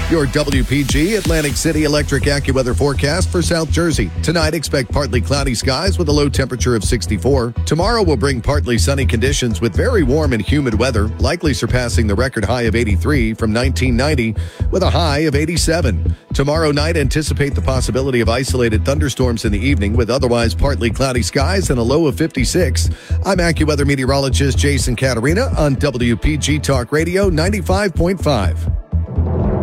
Your WPG Atlantic City Electric AccuWeather forecast for South Jersey. Tonight, expect partly cloudy skies with a low temperature of 64. Tomorrow will bring partly sunny conditions with very warm and humid weather, likely surpassing the record high of 83 from 1990 with a high of 87. Tomorrow night, anticipate the possibility of isolated thunderstorms in the evening with otherwise partly cloudy skies and a low of 56. I'm AccuWeather meteorologist Jason Caterina on WPG Talk Radio 95.5.